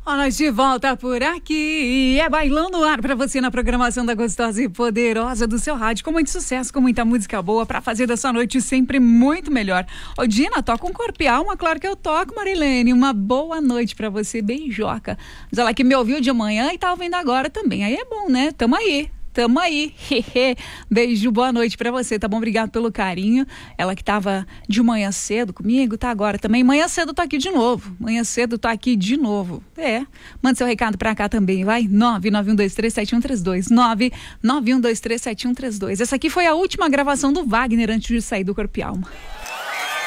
Nós de volta por aqui, é Bailando no Ar pra você na programação da gostosa e poderosa do seu rádio, com muito sucesso, com muita música boa pra fazer dessa noite sempre muito melhor. Ô Dina, toca um corpo e alma, claro que eu toco, Marilene, uma boa noite pra você, beijoca. Diz ela que me ouviu de manhã e tá ouvindo agora também, aí é bom, né? Tamo aí. Beijo, boa noite pra você, tá bom? Obrigado pelo carinho. Ela que tava de manhã cedo comigo, tá agora também. Manhã cedo tô aqui de novo. Manda seu recado pra cá também, vai? 991237132. 991237132. Essa aqui foi a última gravação do Wagner antes de sair do Corpo e Alma.